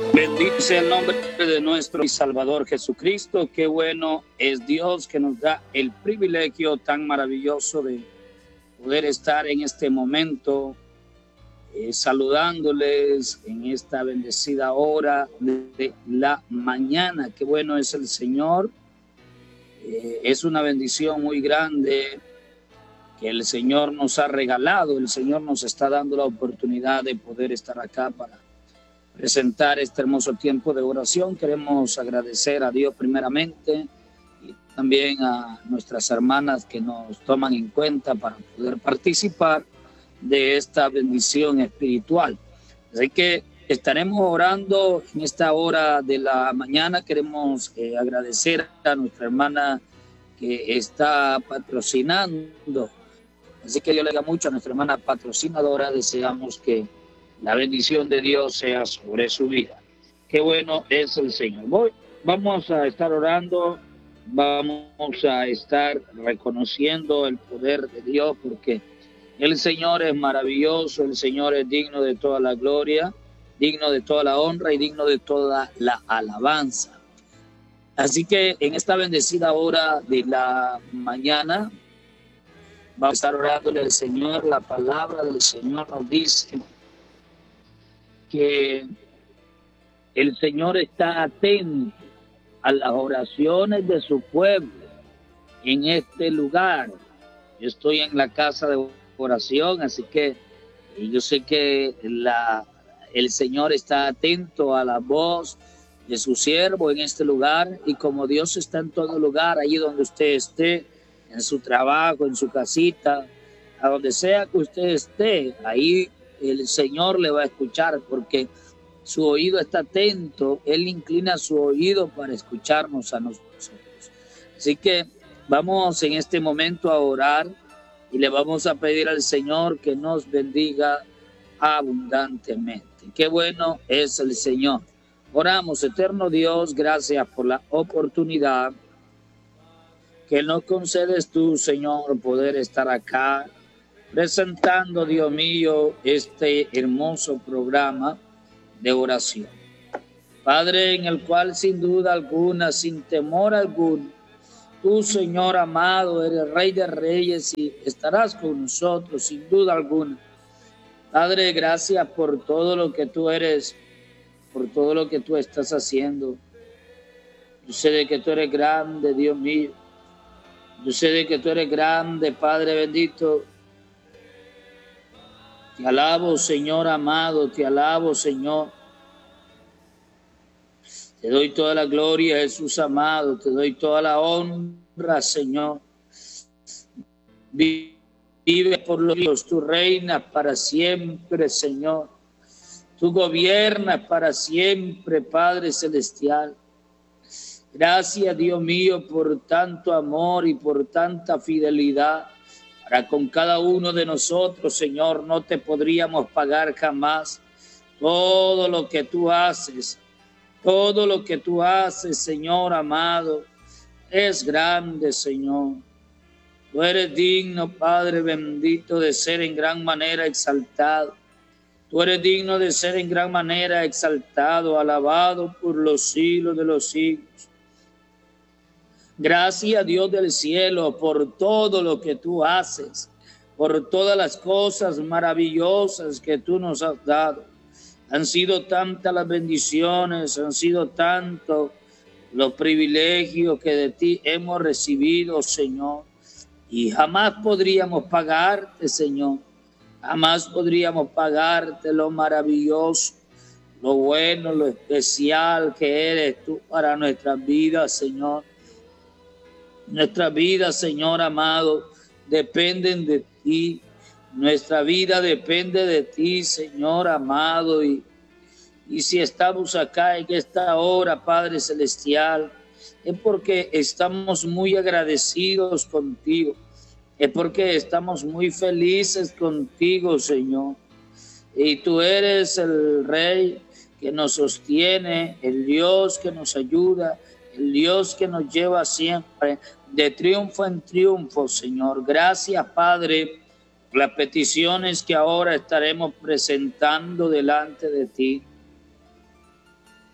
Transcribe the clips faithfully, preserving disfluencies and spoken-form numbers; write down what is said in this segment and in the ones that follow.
Bendito sea el nombre de nuestro Salvador Jesucristo. Qué bueno es Dios que nos da el privilegio tan maravilloso de poder estar en este momento eh, saludándoles en esta bendecida hora de la mañana. Qué bueno es el Señor. Eh, es una bendición muy grande que el Señor nos ha regalado. El Señor nos está dando la oportunidad de poder estar acá para presentar este hermoso tiempo de oración. Queremos agradecer a Dios primeramente y también a nuestras hermanas que nos toman en cuenta para poder participar de esta bendición espiritual. Así que estaremos orando en esta hora de la mañana. Queremos eh, agradecer a nuestra hermana que está patrocinando. Así que Dios le da mucho a nuestra hermana patrocinadora. Deseamos que la bendición de Dios sea sobre su vida. Qué bueno es el Señor. Voy, vamos a estar orando, vamos a estar reconociendo el poder de Dios, porque el Señor es maravilloso, el Señor es digno de toda la gloria, digno de toda la honra y digno de toda la alabanza. Así que en esta bendecida hora de la mañana, vamos a estar orándole al Señor. La palabra del Señor nos dice que el Señor está atento a las oraciones de su pueblo en este lugar. Yo estoy en la casa de oración, así que yo sé que la, el Señor está atento a la voz de su siervo en este lugar, y como Dios está en todo lugar, allí donde usted esté, en su trabajo, en su casita, a donde sea que usted esté, ahí el Señor le va a escuchar, porque su oído está atento. Él inclina su oído para escucharnos a nosotros. Así que vamos en este momento a orar y le vamos a pedir al Señor que nos bendiga abundantemente. Qué bueno es el Señor. Oramos. Eterno Dios, gracias por la oportunidad que nos concedes tú, Señor, poder estar acá presentando, Dios mío, este hermoso programa de oración. Padre, en el cual sin duda alguna, sin temor alguno, tú, Señor amado, eres Rey de Reyes y estarás con nosotros sin duda alguna. Padre, gracias por todo lo que tú eres, por todo lo que tú estás haciendo. Yo sé de que tú eres grande, Dios mío. Yo sé de que tú eres grande, Padre bendito. Te alabo, Señor amado, te alabo, Señor. Te doy toda la gloria, Jesús amado, te doy toda la honra, Señor. Vive por los Dios, tú reinas para siempre, Señor. Tú gobiernas para siempre, Padre celestial. Gracias, Dios mío, por tanto amor y por tanta fidelidad para con cada uno de nosotros, Señor. No te podríamos pagar jamás todo lo que tú haces, todo lo que tú haces, Señor amado, es grande, Señor. Tú eres digno, Padre bendito, de ser en gran manera exaltado. Tú eres digno de ser en gran manera exaltado, alabado por los siglos de los siglos. Gracias, Dios del cielo, por todo lo que tú haces, por todas las cosas maravillosas que tú nos has dado. Han sido tantas las bendiciones, han sido tantos los privilegios que de ti hemos recibido, Señor. Y jamás podríamos pagarte, Señor. Jamás podríamos pagarte lo maravilloso, lo bueno, lo especial que eres tú para nuestras vidas, Señor. Nuestra vida, Señor amado, dependen de ti. Nuestra vida depende de ti, Señor amado. Y, y si estamos acá en esta hora, Padre celestial, es porque estamos muy agradecidos contigo. Es porque estamos muy felices contigo, Señor. Y tú eres el Rey que nos sostiene, el Dios que nos ayuda, el Dios que nos lleva siempre de triunfo en triunfo, Señor. Gracias, Padre, por las peticiones que ahora estaremos presentando delante de ti.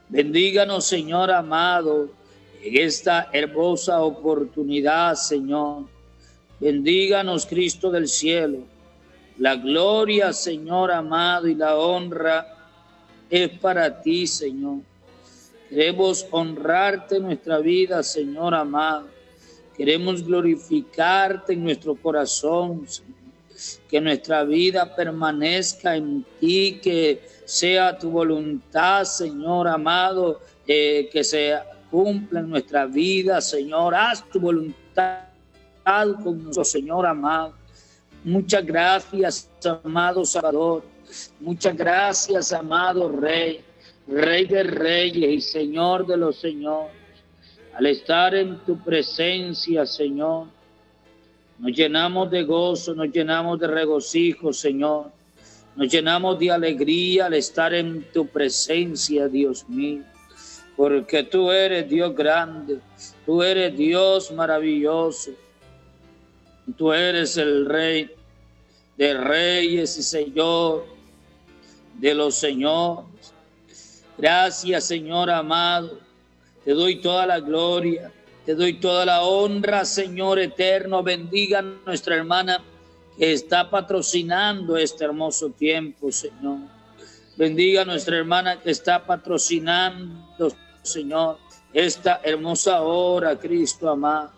Bendíganos, Señor amado, en esta hermosa oportunidad, Señor. Bendíganos, Cristo del cielo. La gloria, Señor amado, y la honra es para ti, Señor. Queremos honrarte en nuestra vida, Señor amado. Queremos glorificarte en nuestro corazón, Señor. Que nuestra vida permanezca en ti, que sea tu voluntad, Señor amado, eh, que se cumpla en nuestra vida, Señor. Haz tu voluntad con nosotros, Señor amado. Muchas gracias, amado Salvador. Muchas gracias, amado Rey, Rey de Reyes y Señor de los Señores. Al estar en tu presencia, Señor, nos llenamos de gozo, nos llenamos de regocijo, Señor. Nos llenamos de alegría al estar en tu presencia, Dios mío. Porque tú eres Dios grande, tú eres Dios maravilloso. Tú eres el Rey de Reyes y Señor de los Señores. Gracias, Señor amado. Te doy toda la gloria, te doy toda la honra, Señor eterno. Bendiga a nuestra hermana que está patrocinando este hermoso tiempo, Señor. Bendiga a nuestra hermana que está patrocinando, Señor, esta hermosa hora, Cristo amado.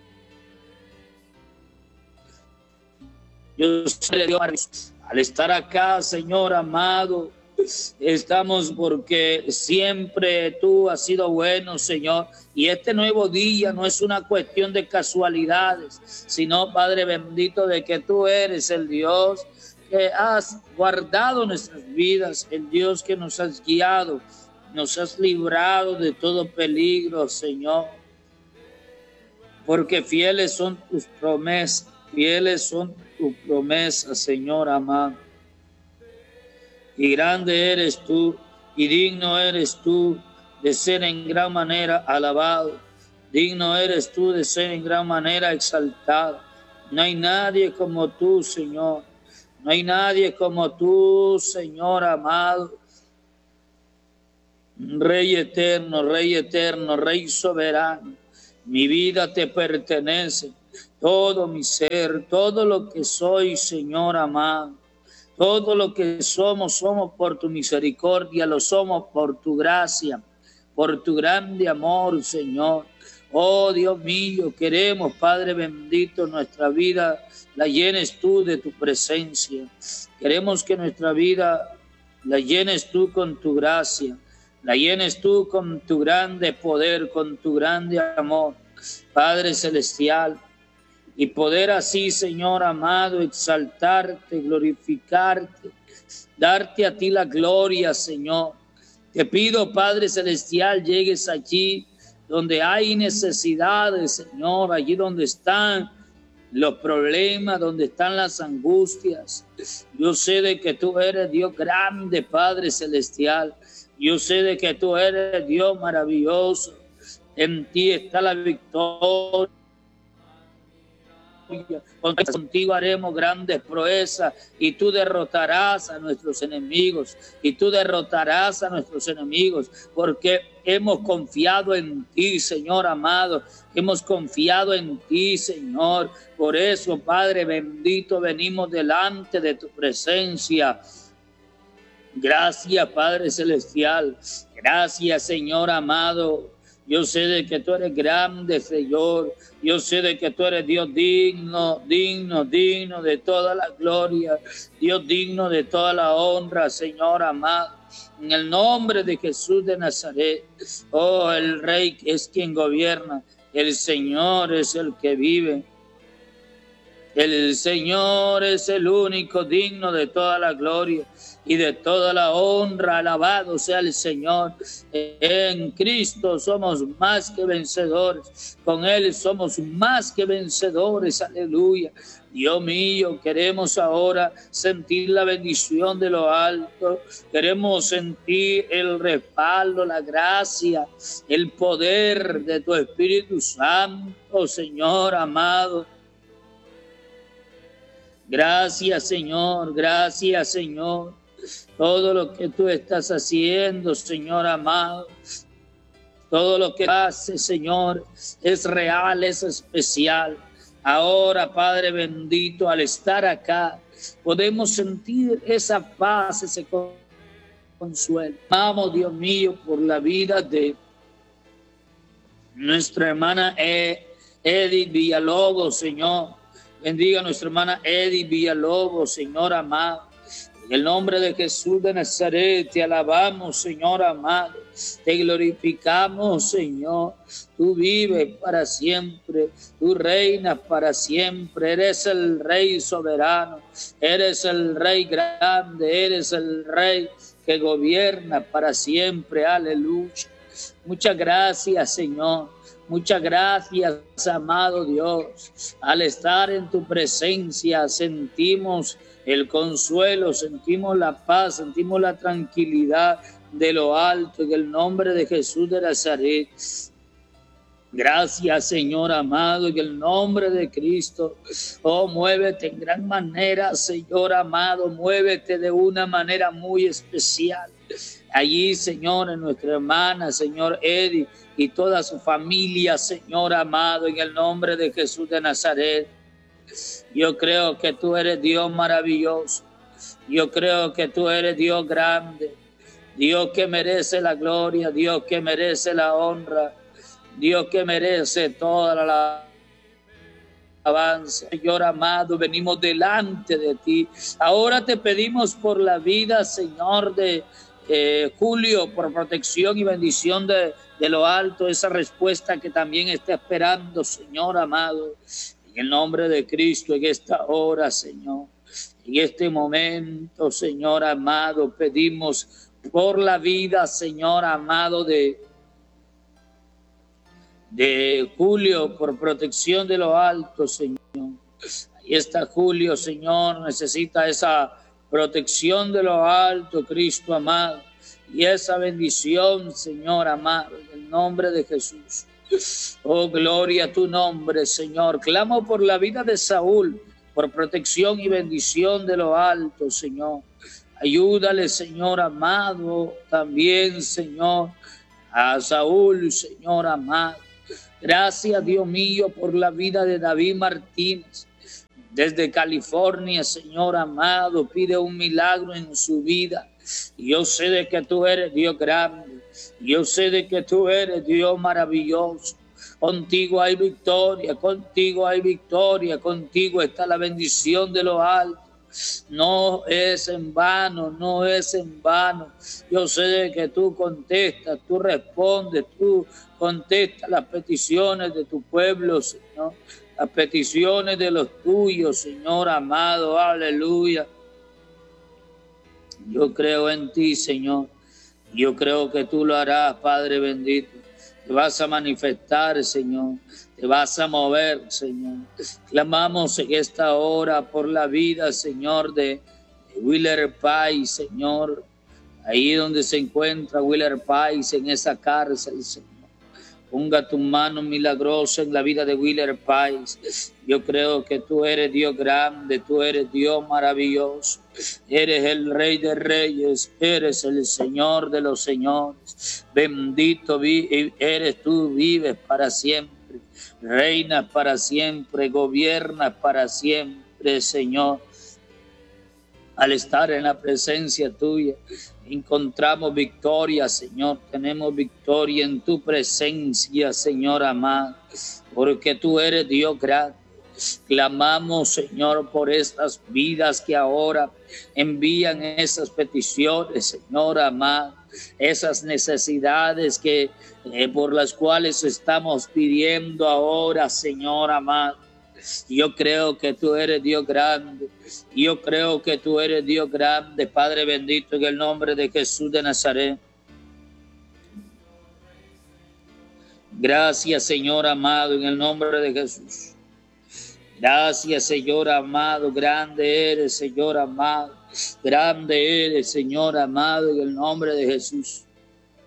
Yo sé, Dios, al estar acá, Señor amado, estamos porque siempre tú has sido bueno, Señor. Y este nuevo día no es una cuestión de casualidades, sino, Padre bendito, de que tú eres el Dios que has guardado nuestras vidas, el Dios que nos has guiado, nos has librado de todo peligro, Señor. Porque fieles son tus promesas, fieles son tus promesas, Señor amado. Y grande eres tú, y digno eres tú de ser en gran manera alabado. Digno eres tú de ser en gran manera exaltado. No hay nadie como tú, Señor. No hay nadie como tú, Señor amado. Rey eterno, Rey eterno, Rey soberano. Mi vida te pertenece. Todo mi ser, todo lo que soy, Señor amado. Todo lo que somos, somos por tu misericordia, lo somos por tu gracia, por tu grande amor, Señor. Oh, Dios mío, queremos, Padre bendito, nuestra vida la llenes tú de tu presencia. Queremos que nuestra vida la llenes tú con tu gracia, la llenes tú con tu grande poder, con tu grande amor, Padre celestial. Y poder así, Señor amado, exaltarte, glorificarte, darte a ti la gloria, Señor. Te pido, Padre celestial, llegues allí donde hay necesidades, Señor, allí donde están los problemas, donde están las angustias. Yo sé de que tú eres Dios grande, Padre celestial. Yo sé de que tú eres Dios maravilloso. En ti está la victoria. Contigo haremos grandes proezas y tú derrotarás a nuestros enemigos y tú derrotarás a nuestros enemigos porque hemos confiado en ti, Señor amado, hemos confiado en ti, Señor. Por eso, Padre bendito, venimos delante de tu presencia. Gracias, Padre celestial. Gracias, Señor amado. Yo sé de que tú eres grande, Señor. Yo sé de que tú eres Dios digno, digno, digno de toda la gloria. Dios digno de toda la honra, Señor amado. En el nombre de Jesús de Nazaret. Oh, el Rey es quien gobierna. El Señor es el que vive. El Señor es el único digno de toda la gloria y de toda la honra. Alabado sea el Señor. En Cristo somos más que vencedores. Con Él somos más que vencedores. Aleluya. Dios mío, queremos ahora sentir la bendición de lo alto. Queremos sentir el respaldo, la gracia, el poder de tu Espíritu Santo, Señor amado. Gracias, Señor. Gracias, Señor. todo lo que tú estás haciendo, Señor amado. Todo lo que hace, Señor, es real, es especial. Ahora, Padre bendito, al estar acá, podemos sentir esa paz, ese consuelo. Vamos, Dios mío, por la vida de nuestra hermana Edith Villalobos, Señor. Bendiga a nuestra hermana Edith Villalobos, Señor amado. En el nombre de Jesús de Nazaret, te alabamos, Señor amado. Te glorificamos, Señor. Tú vives para siempre. Tú reinas para siempre. Eres el Rey soberano. Eres el Rey grande. Eres el Rey que gobierna para siempre. Aleluya. Muchas gracias, Señor. Muchas gracias, amado Dios. Al estar en tu presencia sentimos el consuelo, sentimos la paz, sentimos la tranquilidad de lo alto en el nombre de Jesús de Nazaret. Gracias, Señor amado, en el nombre de Cristo. Oh, muévete en gran manera, Señor amado, muévete de una manera muy especial. Allí, Señor, en nuestra hermana, Señor Edith y toda su familia, Señor amado, en el nombre de Jesús de Nazaret. Yo creo que tú eres Dios maravilloso. Yo creo que tú eres Dios grande. Dios que merece la gloria, Dios que merece la honra, Dios que merece toda la alabanza. Señor amado, venimos delante de ti. Ahora te pedimos por la vida, Señor, de eh, Julio, por protección y bendición de, de lo alto, esa respuesta que también está esperando, Señor amado. En el nombre de Cristo, en esta hora, Señor, en este momento, Señor amado, pedimos por la vida, Señor amado, de, de Julio, por protección de lo alto, Señor. Ahí está Julio, Señor, necesita esa protección de lo alto, Cristo amado, y esa bendición, Señor amado, en el nombre de Jesús. Oh, gloria a tu nombre, Señor. Clamo por la vida de Saúl, por protección y bendición de lo alto, Señor. Ayúdale, Señor amado, también, Señor, a Saúl, Señor amado. Gracias, Dios mío, por la vida de David Martínez. Desde California, Señor amado, pide un milagro en su vida. Yo sé de que tú eres Dios grande. Yo sé de que tú eres Dios maravilloso. Contigo hay victoria, contigo hay victoria, contigo está la bendición de lo alto. No es en vano, no es en vano. Yo sé de que tú contestas, tú respondes, tú contestas las peticiones de tu pueblo, Señor. Las peticiones de los tuyos, Señor amado, aleluya. Yo creo en ti, Señor. Yo creo que tú lo harás, Padre bendito. Te vas a manifestar, Señor. Te vas a mover, Señor. Clamamos en esta hora por la vida, Señor, de Willer Pais, Señor. Ahí donde se encuentra Willer Pais, en esa cárcel, Señor. Ponga tu mano milagrosa en la vida de Willer Pais. Yo creo que tú eres Dios grande, tú eres Dios maravilloso. Eres el Rey de Reyes, eres el Señor de los Señores. Bendito eres tú, vives para siempre. Reinas para siempre, gobiernas para siempre, Señor. Al estar en la presencia tuya, encontramos victoria, Señor. Tenemos victoria en tu presencia, Señor amado, porque tú eres Dios grande. Clamamos, Señor, por estas vidas que ahora envían esas peticiones, Señor amado, esas necesidades que eh, por las cuales estamos pidiendo ahora, Señor amado. Yo creo que tú eres Dios grande. Yo creo que tú eres Dios grande, Padre bendito, en el nombre de Jesús de Nazaret. Gracias, Señor amado, en el nombre de Jesús. Gracias, Señor amado. Grande eres, Señor amado. Grande eres, Señor amado, en el nombre de Jesús.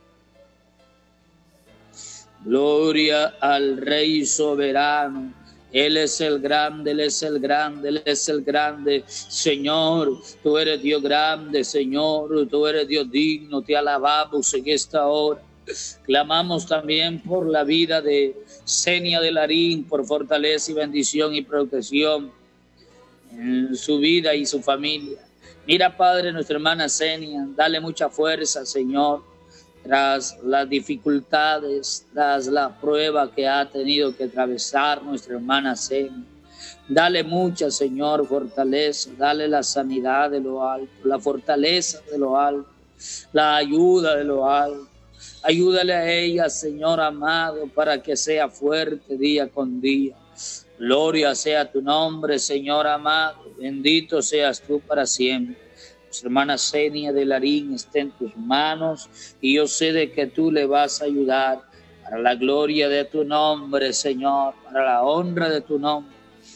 Gloria al Rey soberano. Él es el grande, Él es el grande, Él es el grande. Señor, tú eres Dios grande, Señor, tú eres Dios digno, te alabamos en esta hora. Clamamos también por la vida de Senia de Larín, por fortaleza y bendición y protección en su vida y su familia. Mira, Padre, nuestra hermana Senia, dale mucha fuerza, Señor, tras las dificultades, tras la prueba que ha tenido que atravesar nuestra hermana Senia. Dale mucha, Señor, fortaleza, dale la sanidad de lo alto, la fortaleza de lo alto, la ayuda de lo alto. Ayúdale a ella, Señor amado, para que sea fuerte día con día. Gloria sea tu nombre, Señor amado. Bendito seas tú para siempre. Nuestra hermana Senia de Larín está en tus manos y yo sé de que tú le vas a ayudar para la gloria de tu nombre, Señor, para la honra de tu nombre.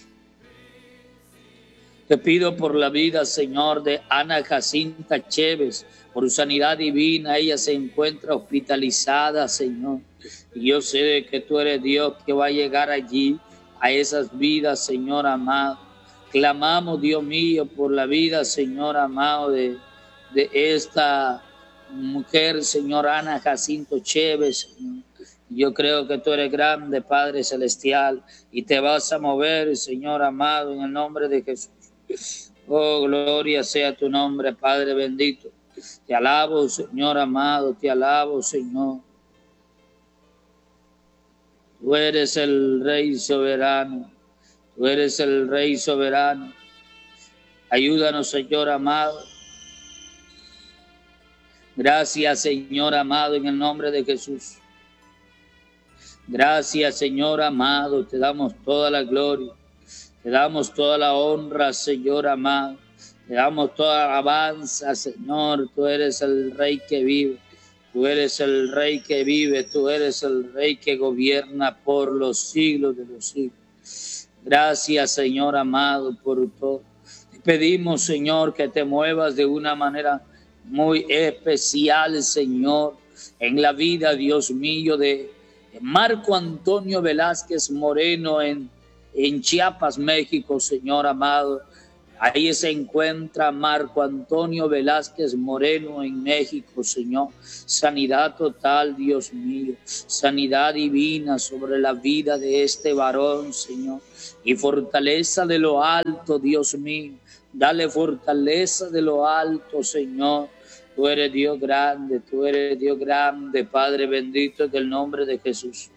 Te pido por la vida, Señor, de Ana Jacinta Chévez, por su sanidad divina. Ella se encuentra hospitalizada, Señor. Y yo sé de que tú eres Dios que va a llegar allí a esas vidas, Señor amado. Clamamos, Dios mío, por la vida, Señor amado, de, de esta mujer, Señor Ana Jacinto Chévez, Señor. Yo creo que tú eres grande, Padre Celestial, y te vas a mover, Señor amado, en el nombre de Jesús. Oh, gloria sea tu nombre, Padre bendito. Te alabo, Señor amado, te alabo, Señor. Tú eres el Rey soberano, tú eres el Rey soberano. Ayúdanos, Señor amado. Gracias, Señor amado, en el nombre de Jesús. Gracias, Señor amado, te damos toda la gloria. Te damos toda la honra, Señor amado. Te damos toda la alabanza, Señor. Tú eres el Rey que vive. Tú eres el Rey que vive. Tú eres el Rey que gobierna por los siglos de los siglos. Gracias, Señor amado, por todo. Te pedimos, Señor, que te muevas de una manera muy especial, Señor, en la vida, Dios mío, de Marco Antonio Velázquez Moreno en En Chiapas, México, Señor amado. Ahí se encuentra Marco Antonio Velázquez Moreno en México, Señor. Sanidad total, Dios mío. Sanidad divina sobre la vida de este varón, Señor. Y fortaleza de lo alto, Dios mío. Dale fortaleza de lo alto, Señor. Tú eres Dios grande, tú eres Dios grande, Padre bendito, en el nombre de Jesús.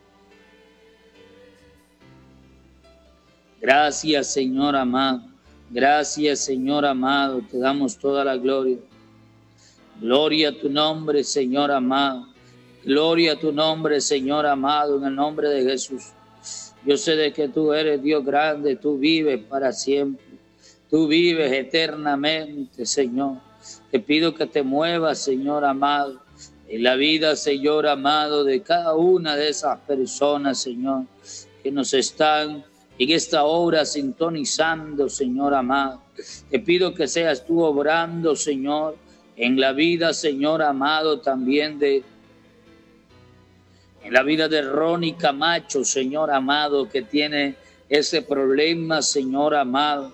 Gracias, Señor amado. Gracias, Señor amado. Te damos toda la gloria. Gloria a tu nombre, Señor amado. Gloria a tu nombre, Señor amado, en el nombre de Jesús. Yo sé de que tú eres Dios grande. Tú vives para siempre. Tú vives eternamente, Señor. Te pido que te muevas, Señor amado, en la vida, Señor amado, de cada una de esas personas, Señor, que nos están en esta hora sintonizando, Señor amado. Te pido que seas tú obrando, Señor, en la vida, Señor amado, también de en la vida de Ronnie Camacho, Señor amado, que tiene ese problema, Señor amado,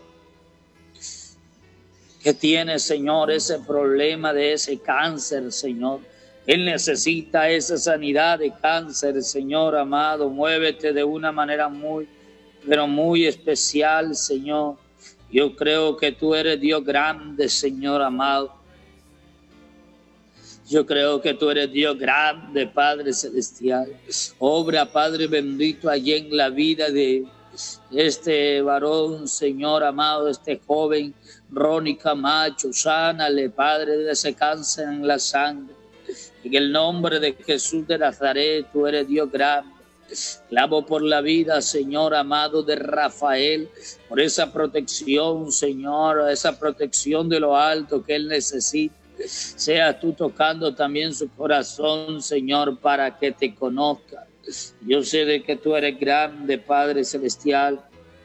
que tiene, Señor, ese problema de ese cáncer, Señor. Él necesita esa sanidad de cáncer, Señor amado. Muévete de una manera muy pero muy especial, Señor. Yo creo que tú eres Dios grande, Señor amado. Yo creo que tú eres Dios grande, Padre celestial. Obra, Padre bendito, allí en la vida de este varón, Señor amado, este joven Ronnie Camacho. Sánale, Padre, de ese cáncer en la sangre. En el nombre de Jesús de Nazaret, tú eres Dios grande. Clamo por la vida, Señor amado, de Rafael, por esa protección, Señor, esa protección de lo alto que él necesita. Sea tú tocando también su corazón, Señor, para que te conozca. Yo sé de que tú eres grande, Padre celestial.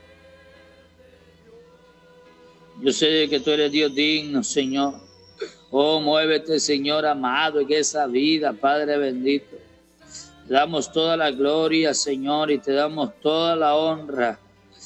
Yo sé de que tú eres Dios digno, Señor. Oh, muévete, Señor amado, en esa vida, Padre bendito. Te damos toda la gloria, Señor, y te damos toda la honra.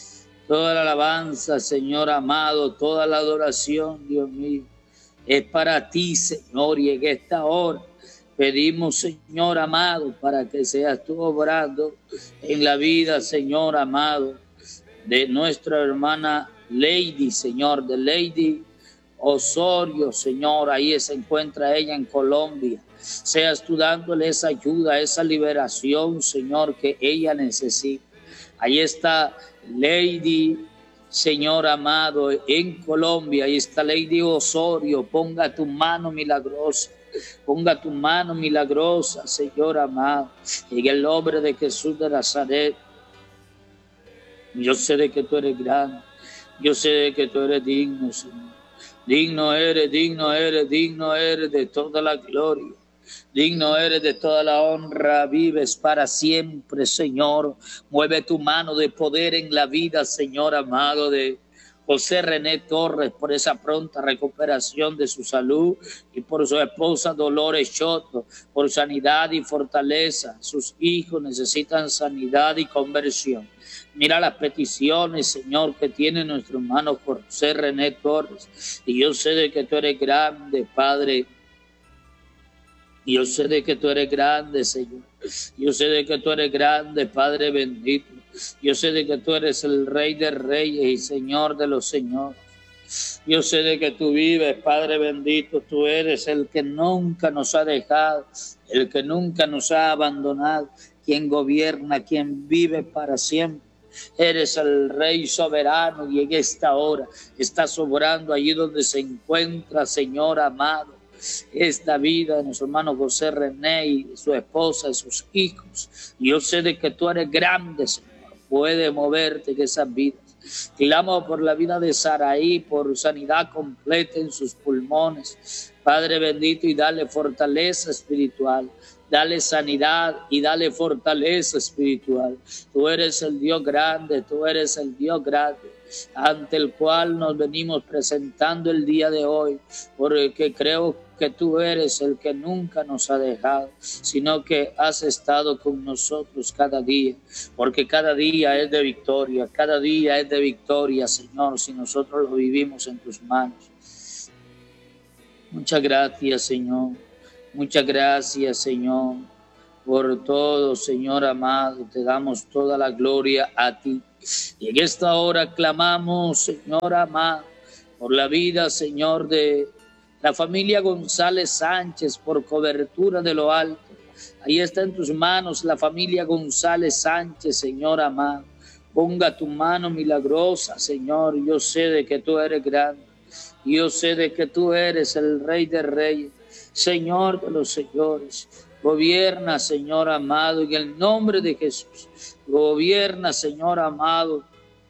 Toda la alabanza, Señor amado, toda la adoración, Dios mío, es para ti, Señor, y en esta hora pedimos, Señor amado, para que seas tú obrando en la vida, Señor amado, de nuestra hermana Lady, Señor, de Lady Osorio, Señor, ahí se encuentra ella en Colombia. Seas tú dándole esa ayuda, esa liberación, Señor, que ella necesita. Ahí está Lady, Señor amado, en Colombia. Ahí está Lady Osorio. Ponga tu mano milagrosa. Ponga tu mano milagrosa, Señor amado. En el nombre de Jesús de Nazaret. Yo sé de que tú eres grande. Yo sé de que tú eres digno, Señor. Digno eres, digno eres, digno eres de toda la gloria. Digno eres de toda la honra, vives para siempre, Señor. Mueve tu mano de poder en la vida, Señor amado, de José René Torres, por esa pronta recuperación de su salud, y por su esposa Dolores Choto, por sanidad y fortaleza. Sus hijos necesitan sanidad y conversión. Mira las peticiones, Señor, que tiene nuestro hermano José René Torres. Y yo sé de que tú eres grande, Padre. Yo sé de que tú eres grande, Señor. Yo sé de que tú eres grande, Padre bendito. Yo sé de que tú eres el Rey de Reyes y Señor de los Señores. Yo sé de que tú vives, Padre bendito. Tú eres el que nunca nos ha dejado, el que nunca nos ha abandonado, quien gobierna, quien vive para siempre. Eres el Rey soberano y en esta hora estás obrando allí donde se encuentra, Señor amado, esta vida de nuestro hermano José René y su esposa y sus hijos. Yo sé de que tú eres grande, Señor. Puede moverte en esas vidas. Clamo por la vida de Saraí, por sanidad completa en sus pulmones, Padre bendito, y dale fortaleza espiritual. Dale sanidad y dale fortaleza espiritual. Tú eres el Dios grande, tú eres el Dios grande, ante el cual nos venimos presentando el día de hoy, porque creo que tú eres el que nunca nos ha dejado, sino que has estado con nosotros cada día, porque cada día es de victoria, cada día es de victoria, Señor, si nosotros lo vivimos en tus manos. Muchas gracias, Señor. Muchas gracias, Señor, por todo, Señor amado. Te damos toda la gloria a ti. Y en esta hora clamamos, Señor amado, por la vida, Señor, de la familia González Sánchez, por cobertura de lo alto. Ahí está en tus manos la familia González Sánchez, Señor amado. Ponga tu mano milagrosa, Señor. Yo sé de que tú eres grande. Yo sé de que tú eres el Rey de Reyes, Señor de los señores. Gobierna, Señor amado, en el nombre de Jesús. Gobierna, Señor amado,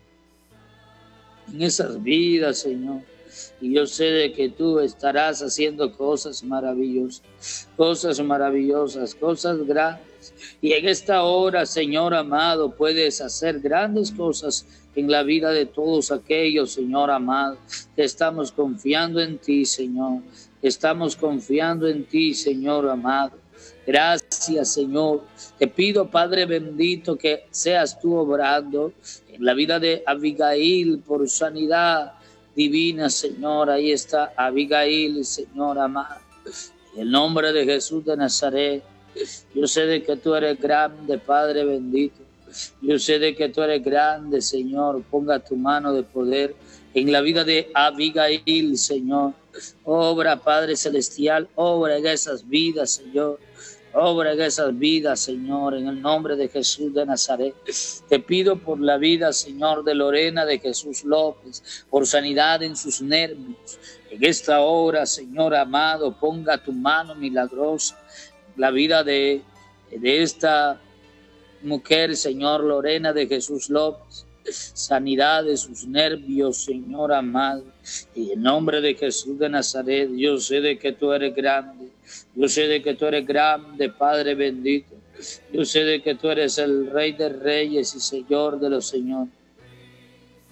en esas vidas, Señor. Y yo sé de que tú estarás haciendo cosas maravillosas, cosas maravillosas, cosas grandes. Y en esta hora, Señor amado, puedes hacer grandes cosas en la vida de todos aquellos, Señor amado, que estamos confiando en ti, Señor. Estamos confiando en ti, Señor amado. Gracias, Señor. Te pido, Padre bendito, que seas tú obrando en la vida de Abigail por sanidad divina, Señor. Ahí está Abigail, Señor amado. En el nombre de Jesús de Nazaret, yo sé de que tú eres grande, Padre bendito. Yo sé de que tú eres grande, Señor. Ponga tu mano de poder en la vida de Abigail, Señor. Obra, Padre celestial, obra en esas vidas, Señor. Obra en esas vidas, Señor, en el nombre de Jesús de Nazaret. Te pido por la vida, Señor, de Lorena de Jesús López, por sanidad en sus nervios. En esta hora, Señor amado, ponga tu mano milagrosa en la vida de, de esta mujer, Señor, Lorena de Jesús López. Sanidad de sus nervios, Señor amado. Y en nombre de Jesús de Nazaret, yo sé de que tú eres grande. Yo sé de que tú eres grande, Padre bendito. Yo sé de que tú eres el Rey de Reyes y Señor de los Señores.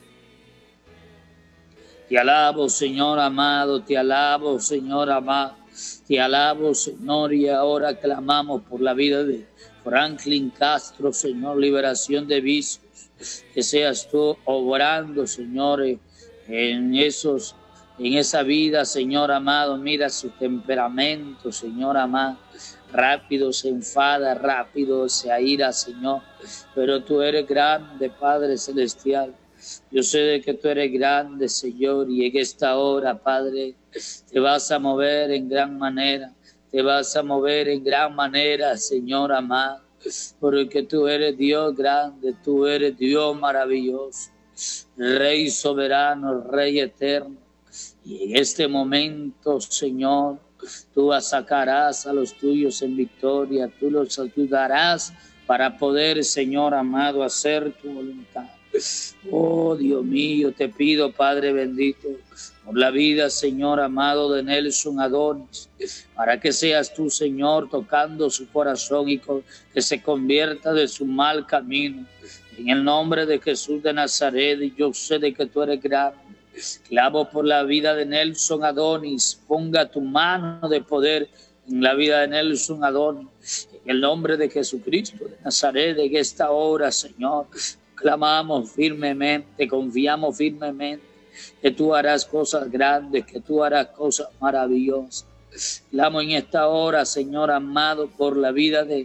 Te alabo, Señor amado, te alabo, Señor amado. Te alabo, Señor, y ahora clamamos por la vida de Franklin Castro, Señor, liberación de vicios. Que seas tú obrando, Señor, en esos, en esa vida, Señor amado. Mira su temperamento, Señor amado. Rápido se enfada, rápido se aira, Señor. Pero tú eres grande, Padre celestial. Yo sé de que tú eres grande, Señor, y en esta hora, Padre, te vas a mover en gran manera. Te vas a mover en gran manera, Señor amado. Porque tú eres Dios grande, tú eres Dios maravilloso, Rey soberano, Rey eterno. Y en este momento, Señor, tú sacarás a los tuyos en victoria, tú los ayudarás para poder, Señor amado, hacer tu voluntad. Oh, Dios mío, te pido, Padre bendito, por la vida, Señor amado, de Nelson Adonis, para que seas tú, Señor, tocando su corazón y que se convierta de su mal camino. En el nombre de Jesús de Nazaret, y yo sé de que tú eres grande. Clamo por la vida de Nelson Adonis. Ponga tu mano de poder en la vida de Nelson Adonis. En el nombre de Jesucristo de Nazaret, en esta hora, Señor, clamamos firmemente, confiamos firmemente que tú harás cosas grandes, que tú harás cosas maravillosas. Clamo en esta hora, Señor amado, por la vida de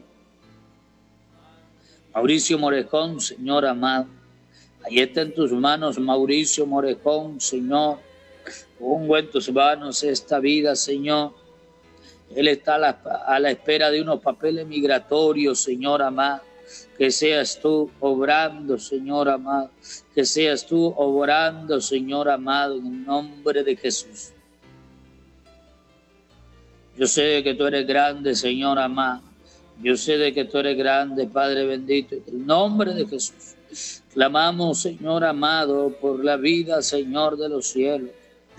Mauricio Morejón, Señor amado. Ahí está en tus manos, Mauricio Morejón, Señor. Pongo en tus manos esta vida, Señor. Él está a la, a la espera de unos papeles migratorios, Señor amado. Que seas tú obrando, Señor amado. Que seas tú obrando, Señor amado, en el nombre de Jesús. Yo sé de que tú eres grande, Señor amado. Yo sé de que tú eres grande, Padre bendito. En el nombre de Jesús. Clamamos, Señor amado, por la vida, Señor de los cielos.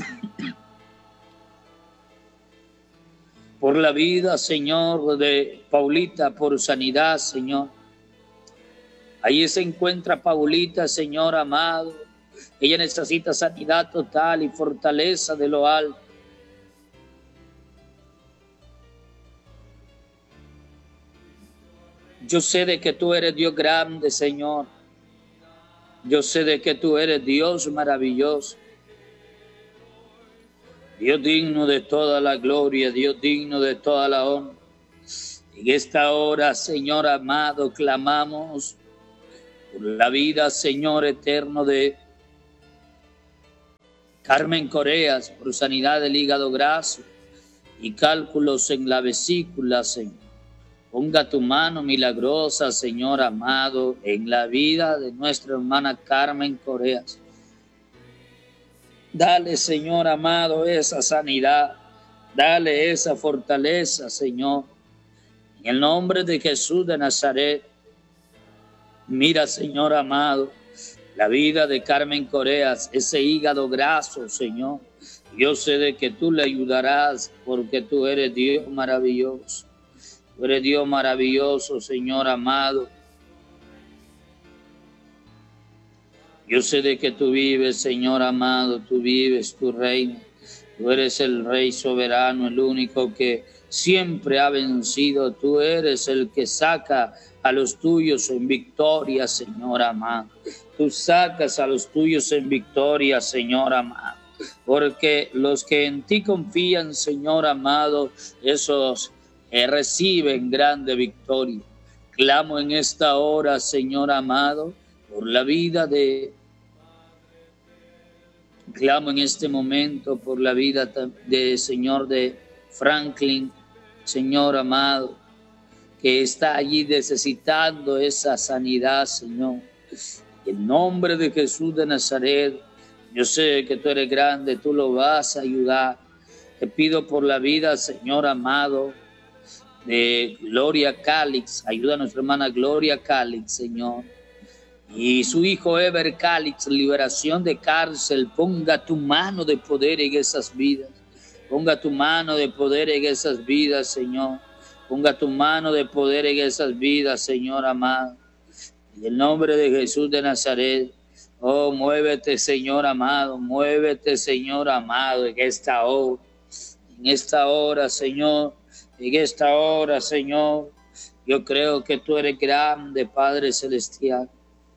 Por la vida, Señor, de Paulita, por sanidad, Señor. Ahí se encuentra Paulita, Señor amado. Ella necesita sanidad total y fortaleza de lo alto. Yo sé de que tú eres Dios grande, Señor. Yo sé de que tú eres Dios maravilloso. Dios digno de toda la gloria, Dios digno de toda la honra. En esta hora, Señor amado, clamamos por la vida, Señor eterno, de Carmen Coreas, por sanidad del hígado graso y cálculos en la vesícula, Señor. Ponga tu mano milagrosa, Señor amado, en la vida de nuestra hermana Carmen Coreas. Dale, Señor amado, esa sanidad. Dale esa fortaleza, Señor. En el nombre de Jesús de Nazaret. Mira, Señor amado, la vida de Carmen Coreas, ese hígado graso, Señor. Yo sé de que tú le ayudarás porque tú eres Dios maravilloso. Tú eres Dios maravilloso, Señor amado. Yo sé de que tú vives, Señor amado, tú vives, tú reinas. Tú eres el Rey soberano, el único que siempre ha vencido. Tú eres el que saca a los tuyos en victoria, Señor amado. Tú sacas a los tuyos en victoria, Señor amado. Porque los que en ti confían, Señor amado, esos eh, reciben grande victoria. Clamo en esta hora, Señor amado, por la vida de... Clamo en este momento por la vida de Señor de Franklin, Señor amado, que está allí necesitando esa sanidad, Señor. En el nombre de Jesús de Nazaret, yo sé que tú eres grande, tú lo vas a ayudar. Te pido por la vida, Señor amado, de Gloria Calix. Ayuda a nuestra hermana Gloria Calix, Señor. Y su hijo Ever Calix, liberación de cárcel. Ponga tu mano de poder en esas vidas. Ponga tu mano de poder en esas vidas, Señor. Ponga tu mano de poder en esas vidas, Señor amado. En el nombre de Jesús de Nazaret. Oh, muévete, Señor amado. Muévete, Señor amado, en esta hora. En esta hora, Señor, en esta hora, Señor, yo creo que tú eres grande, Padre Celestial.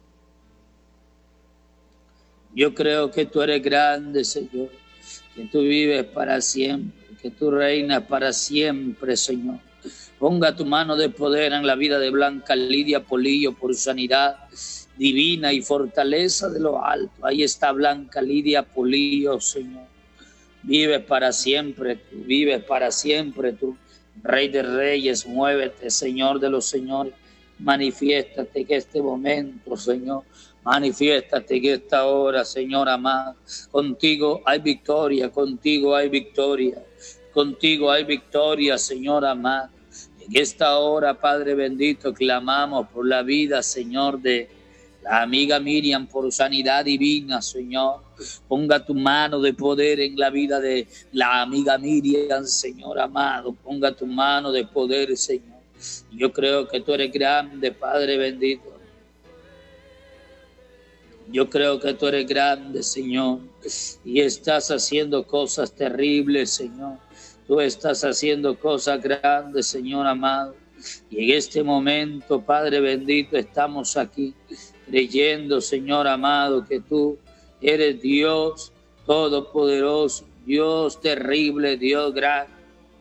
Yo creo que tú eres grande, Señor, que tú vives para siempre, que tú reinas para siempre, Señor. Ponga tu mano de poder en la vida de Blanca Lidia Polillo por sanidad divina y fortaleza de lo alto. Ahí está Blanca Lidia Polillo, Señor. Vive para siempre, tú vives para siempre, tú, Rey de Reyes, muévete, Señor de los señores. Manifiéstate en este momento, Señor. Manifiéstate en esta hora, Señor amado. Contigo hay victoria, contigo hay victoria, contigo hay victoria, Señor amado. En esta hora, Padre bendito, clamamos por la vida, Señor, de la amiga Miriam, por sanidad divina, Señor. Ponga tu mano de poder en la vida de la amiga Miriam, Señor amado. Ponga tu mano de poder, Señor. Yo creo que tú eres grande, Padre bendito. Yo creo que tú eres grande, Señor, y estás haciendo cosas terribles, Señor. Tú estás haciendo cosas grandes, Señor amado. Y en este momento, Padre bendito, estamos aquí creyendo, Señor amado, que tú eres Dios todopoderoso, Dios terrible, Dios grande.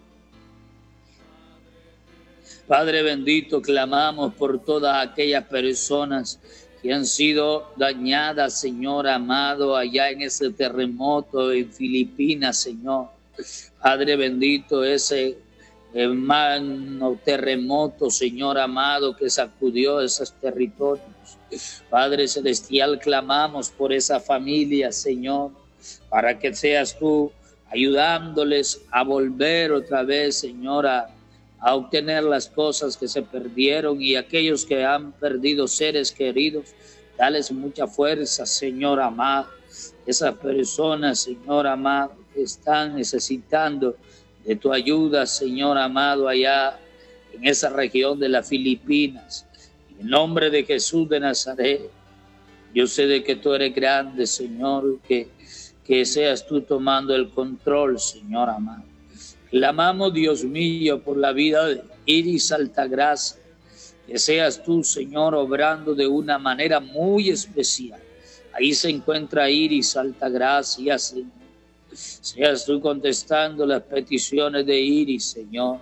Padre bendito, clamamos por todas aquellas personas que han sido dañadas, Señor amado, allá en ese terremoto en Filipinas, Señor. Padre bendito, ese hermano terremoto, Señor amado, que sacudió esos territorios. Padre celestial, clamamos por esa familia, Señor, para que seas tú ayudándoles a volver otra vez, Señor, a, a obtener las cosas que se perdieron, y aquellos que han perdido seres queridos, dales mucha fuerza, Señor amado. Esas personas, Señor amado, que están necesitando de tu ayuda, Señor amado, allá en esa región de las Filipinas. En el nombre de Jesús de Nazaret, yo sé de que tú eres grande, Señor, que, que seas tú tomando el control, Señor amado. Clamamos, Dios mío, por la vida de Iris Altagracia, que seas tú, Señor, obrando de una manera muy especial. Ahí se encuentra Iris Altagracia, Señor. Seas tú contestando las peticiones de Iris, Señor.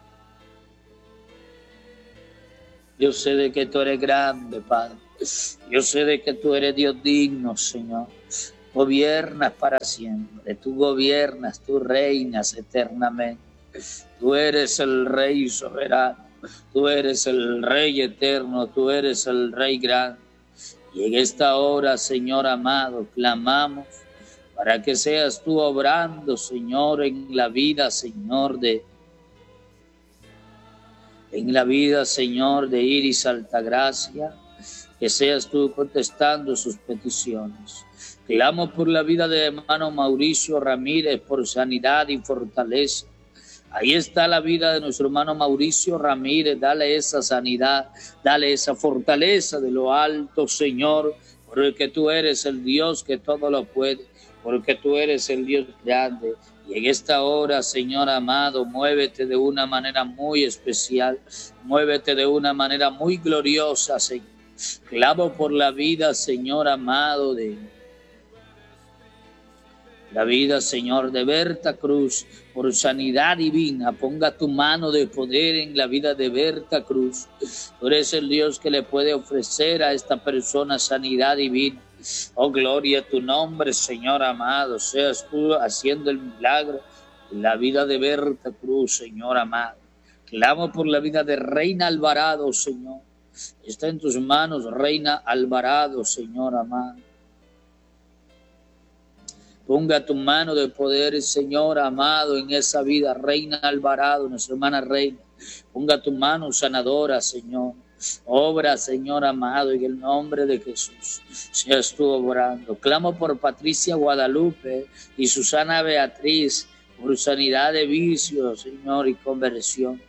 Yo sé de que tú eres grande, Padre. Yo sé de que tú eres Dios digno, Señor. Gobiernas para siempre. Tú gobiernas, tú reinas eternamente. Tú eres el Rey soberano. Tú eres el Rey eterno. Tú eres el Rey grande. Y en esta hora, Señor amado, clamamos para que seas tú obrando, Señor, en la vida, Señor, de en la vida, Señor, de Iris Altagracia, que seas tú contestando sus peticiones. Clamo por la vida de hermano Mauricio Ramírez, por sanidad y fortaleza. Ahí está la vida de nuestro hermano Mauricio Ramírez. Dale esa sanidad, dale esa fortaleza de lo alto, Señor, porque tú eres el Dios que todo lo puede, porque tú eres el Dios grande. Y en esta hora, Señor amado, muévete de una manera muy especial, muévete de una manera muy gloriosa, Señor. Clamo por la vida, Señor amado, de la vida, Señor, de Berta Cruz, por sanidad divina. Ponga tu mano de poder en la vida de Berta Cruz. Tú eres el Dios que le puede ofrecer a esta persona sanidad divina. Oh, gloria a tu nombre, Señor amado. Seas tú haciendo el milagro en la vida de Berta Cruz, Señor amado. Clamo por la vida de Reina Alvarado, Señor. Está en tus manos, Reina Alvarado, Señor amado. Ponga tu mano de poder, Señor amado, en esa vida, Reina Alvarado, nuestra hermana Reina. Ponga tu mano sanadora, Señor. Obra, Señor amado, en el nombre de Jesús. Seas tú obrando. Clamo por Patricia Guadalupe y Susana Beatriz, por sanidad de vicios, Señor, y conversión.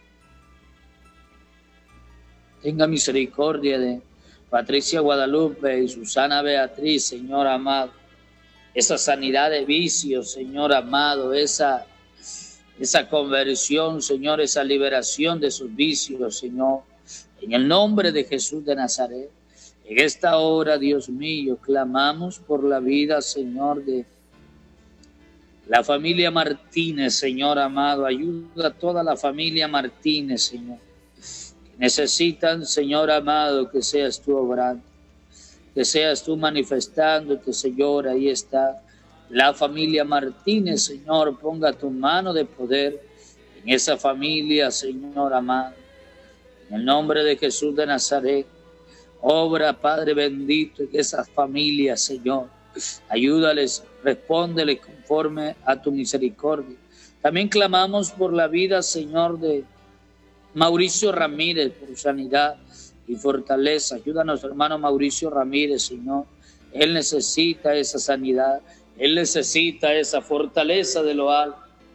Tenga misericordia de Patricia Guadalupe y Susana Beatriz, Señor amado. Esa sanidad de vicios, Señor amado, esa, esa conversión, Señor, esa liberación de sus vicios, Señor. En el nombre de Jesús de Nazaret, en esta hora, Dios mío, clamamos por la vida, Señor, de la familia Martínez, Señor amado. Ayuda a toda la familia Martínez, Señor. Que necesitan, Señor amado, que seas tú obrando, que seas tú manifestándote, Señor. Ahí está la familia Martínez, Señor. Ponga tu mano de poder en esa familia, Señor amado. En el nombre de Jesús de Nazaret, obra, Padre bendito, en esas familias, Señor. Ayúdales, respóndeles conforme a tu misericordia. También clamamos por la vida, Señor, de Mauricio Ramírez, por sanidad y fortaleza. Ayuda a nuestro hermano Mauricio Ramírez, Señor. Él necesita esa sanidad, él necesita esa fortaleza de lo alto.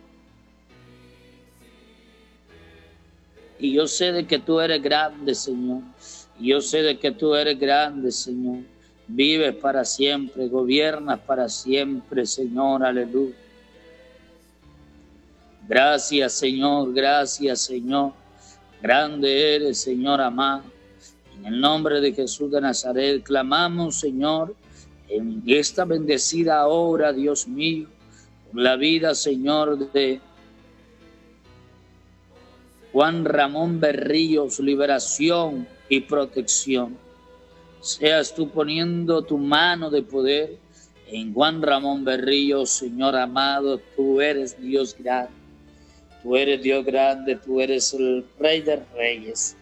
Y yo sé de que tú eres grande, Señor. Y yo sé de que tú eres grande, Señor. Vives para siempre, gobiernas para siempre, Señor. Aleluya. Gracias, Señor. Gracias, Señor. Grande eres, Señor amado. En el nombre de Jesús de Nazaret clamamos, Señor, en esta bendecida hora, Dios mío, por la vida, Señor, de Juan Ramón Berríos, liberación y protección. Seas tú poniendo tu mano de poder en Juan Ramón Berríos, Señor amado. Tú eres Dios grande, tú eres Dios grande, tú eres el Rey de Reyes.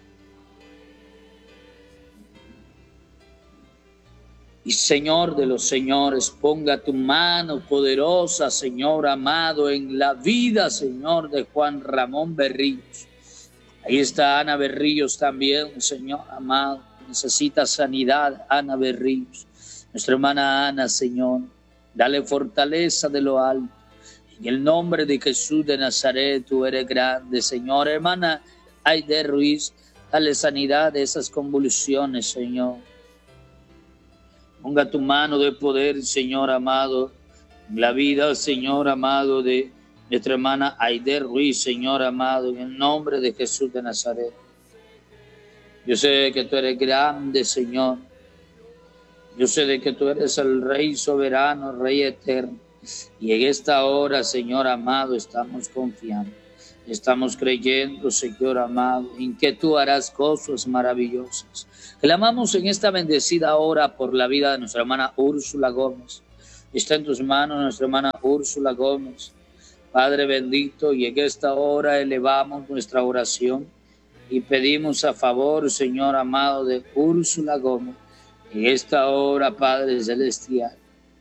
Y Señor de los señores, ponga tu mano poderosa, Señor amado, en la vida, Señor, de Juan Ramón Berríos. Ahí está Ana Berríos también, Señor amado. Necesita sanidad, Ana Berríos. Nuestra hermana Ana, Señor, dale fortaleza de lo alto. En el nombre de Jesús de Nazaret, tú eres grande, Señor. Hermana Aide Ruiz, dale sanidad de esas convulsiones, Señor. Ponga tu mano de poder, Señor amado, en la vida, Señor amado, de nuestra hermana Aide Ruiz, Señor amado, en el nombre de Jesús de Nazaret. Yo sé que tú eres grande, Señor. Yo sé de que tú eres el Rey soberano, Rey eterno. Y en esta hora, Señor amado, estamos confiando. Estamos creyendo, Señor amado, en que tú harás cosas maravillosas. Clamamos en esta bendecida hora por la vida de nuestra hermana Úrsula Gómez. Está en tus manos nuestra hermana Úrsula Gómez. Padre bendito, y en esta hora elevamos nuestra oración y pedimos a favor, Señor amado, de Úrsula Gómez. En esta hora, Padre celestial.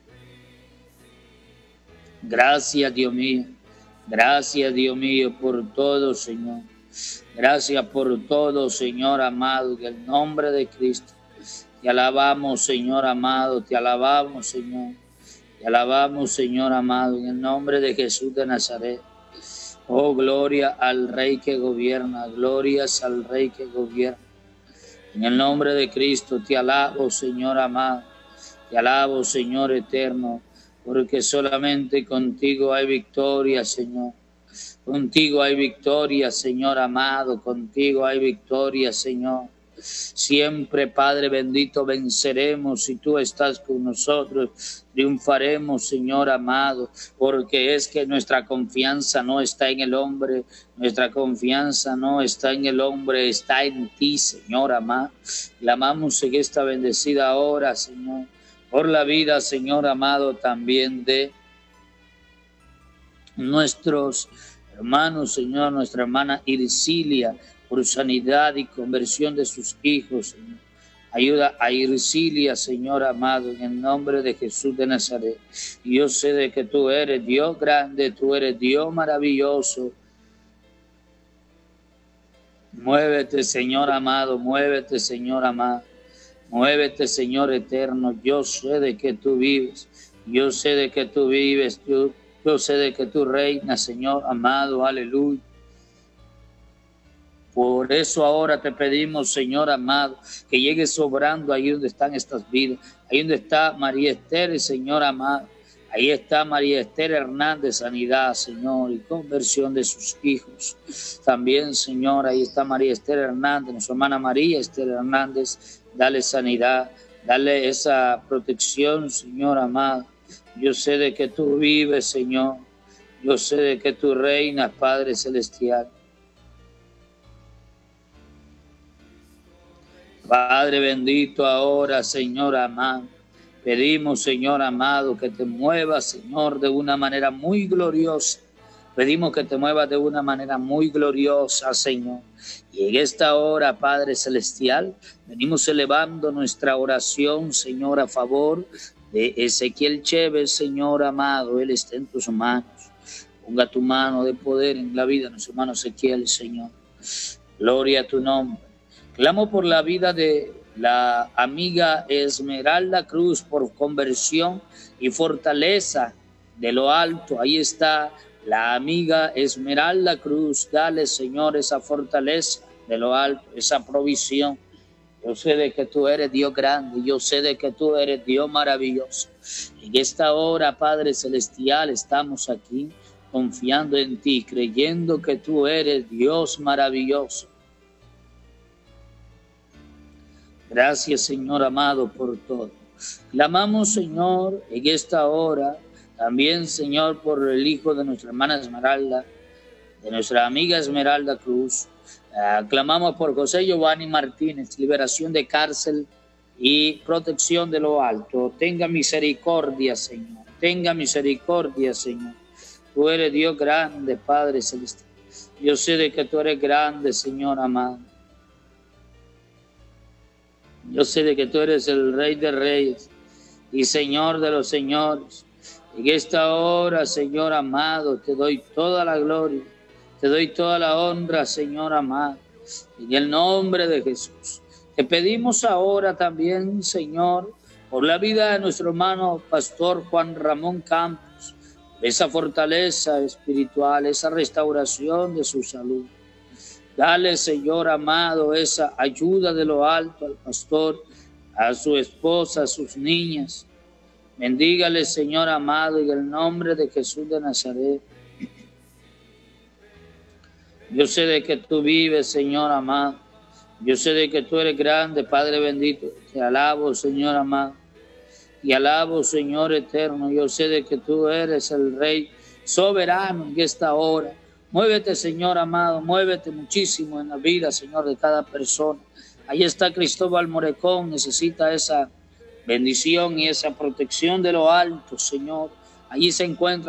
Gracias, Dios mío. Gracias, Dios mío, por todo, Señor. Gracias por todo, Señor amado, en el nombre de Cristo. Te alabamos, Señor amado, te alabamos, Señor. Te alabamos, Señor amado, en el nombre de Jesús de Nazaret. Oh, gloria al Rey que gobierna, glorias al Rey que gobierna. En el nombre de Cristo te alabo, Señor amado. Te alabo, Señor eterno. Porque solamente contigo hay victoria, Señor. Contigo hay victoria, Señor amado. Contigo hay victoria, Señor. Siempre, Padre bendito, venceremos. Si tú estás con nosotros, triunfaremos, Señor amado. Porque es que nuestra confianza no está en el hombre. Nuestra confianza no está en el hombre, está en ti, Señor amado. Clamamos en esta bendecida hora, Señor, por la vida, Señor amado, también de nuestros hermanos, Señor, nuestra hermana Irsilia, por sanidad y conversión de sus hijos, Señor. Ayuda a Irsilia, Señor amado, en el nombre de Jesús de Nazaret. Y yo sé de que tú eres Dios grande, tú eres Dios maravilloso. Muévete, Señor amado, muévete, Señor amado. Muévete, Señor eterno. Yo sé de que tú vives. Yo sé de que tú vives. Yo, yo sé de que tú reinas, Señor amado. Aleluya. Por eso ahora te pedimos, Señor amado, que llegues sobrando ahí donde están estas vidas. Ahí donde está María Esther, Señor amado. Ahí está María Esther Hernández, sanidad, Señor, y conversión de sus hijos. También, Señor, ahí está María Esther Hernández, nuestra hermana María Esther Hernández, dale sanidad, dale esa protección, Señor amado. Yo sé de que tú vives, Señor. Yo sé de que tú reinas, Padre Celestial. Padre bendito, ahora, Señor amado, pedimos, Señor amado, que te muevas, Señor, de una manera muy gloriosa. Pedimos que te muevas de una manera muy gloriosa, Señor. Y en esta hora, Padre Celestial, venimos elevando nuestra oración, Señor, a favor de Ezequiel Chévez, Señor amado. Él está en tus manos. Ponga tu mano de poder en la vida de nuestro hermano Ezequiel, Señor. Gloria a tu nombre. Clamo por la vida de la amiga Esmeralda Cruz, por conversión y fortaleza de lo alto. Ahí está la amiga Esmeralda Cruz. Dale, Señor, esa fortaleza de lo alto, esa provisión. Yo sé de que tú eres Dios grande, yo sé de que tú eres Dios maravilloso. En esta hora, Padre Celestial, estamos aquí confiando en ti, creyendo que tú eres Dios maravilloso. Gracias, Señor amado, por todo. Clamamos, Señor, en esta hora, también, Señor, por el hijo de nuestra hermana Esmeralda, de nuestra amiga Esmeralda Cruz. Uh, clamamos por José Giovanni Martínez, liberación de cárcel y protección de lo alto. Tenga misericordia, Señor. Tenga misericordia, Señor. Tú eres Dios grande, Padre Celestial. Yo sé de que tú eres grande, Señor amado. Yo sé de que tú eres el Rey de Reyes y Señor de los señores. En esta hora, Señor amado, te doy toda la gloria, te doy toda la honra, Señor amado, en el nombre de Jesús. Te pedimos ahora también, Señor, por la vida de nuestro hermano Pastor Juan Ramón Campos, esa fortaleza espiritual, esa restauración de su salud. Dale, Señor amado, esa ayuda de lo alto al pastor, a su esposa, a sus niñas. Bendígale, Señor amado, en el nombre de Jesús de Nazaret. Yo sé de que tú vives, Señor amado. Yo sé de que tú eres grande, Padre bendito. Te alabo, Señor amado. Y alabo, Señor eterno. Yo sé de que tú eres el Rey soberano en esta hora. Muévete, Señor amado, muévete muchísimo en la vida, Señor, de cada persona. Ahí está Cristóbal Morecón, necesita esa bendición y esa protección de lo alto, Señor. Allí se encuentra